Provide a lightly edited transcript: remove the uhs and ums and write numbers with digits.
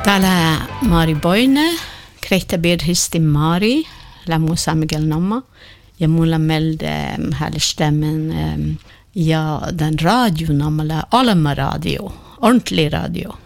Täällä Mari Boine, Krehtä Birhisti Mari, Lämmusa Miguel Nomma, ja mulla melde härstämmen ja den radio namala Alma radio, ordentlig radio.